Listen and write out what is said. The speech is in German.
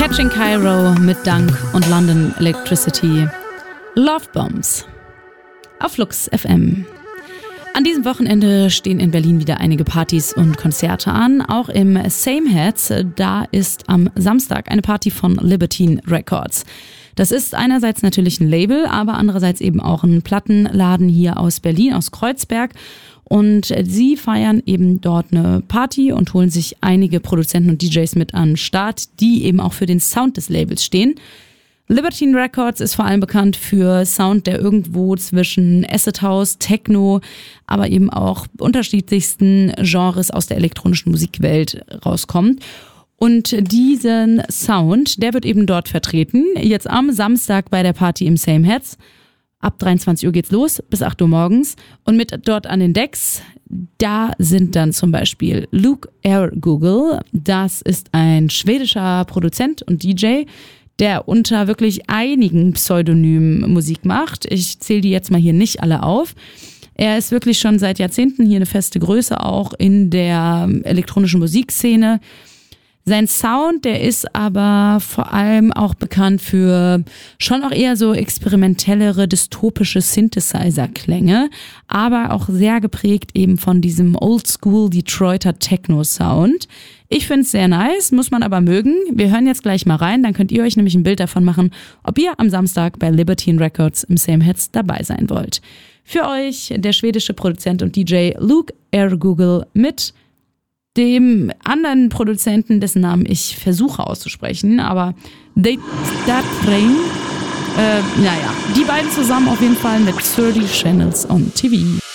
Catching Cairo mit Dank und London Electricity. Love Bombs auf Flux FM. An diesem Wochenende stehen in Berlin wieder einige Partys und Konzerte an. Auch im Same Heads, da ist am Samstag eine Party von Libertine Records. Das ist einerseits natürlich ein Label, aber andererseits eben auch ein Plattenladen hier aus Berlin, aus Kreuzberg. Und sie feiern eben dort eine Party und holen sich einige Produzenten und DJs mit an den Start, die eben auch für den Sound des Labels stehen. Libertine Records ist vor allem bekannt für Sound, der irgendwo zwischen Acid House, Techno, aber eben auch unterschiedlichsten Genres aus der elektronischen Musikwelt rauskommt. Und diesen Sound, der wird eben dort vertreten, jetzt am Samstag bei der Party im Same Heads. Ab 23 Uhr geht's los, bis 8 Uhr morgens. Und mit dort an den Decks, da sind dann zum Beispiel Luke Ergoogle. Das ist ein schwedischer Produzent und DJ, der unter wirklich einigen Pseudonymen Musik macht. Ich zähle die jetzt mal hier nicht alle auf. Er ist wirklich schon seit Jahrzehnten hier eine feste Größe, auch in der elektronischen Musikszene. Sein Sound, der ist aber vor allem auch bekannt für schon auch eher so experimentellere, dystopische Synthesizer-Klänge, aber auch sehr geprägt eben von diesem Oldschool Detroiter Techno-Sound. Ich finde es sehr nice, muss man aber mögen. Wir hören jetzt gleich mal rein, dann könnt ihr euch nämlich ein Bild davon machen, ob ihr am Samstag bei Libertine Records im Same Heads dabei sein wollt. Für euch der schwedische Produzent und DJ Luke Ergoogle mit dem anderen Produzenten, dessen Namen ich versuche auszusprechen, aber That Train, die beiden zusammen auf jeden Fall mit 30 Channels on TV.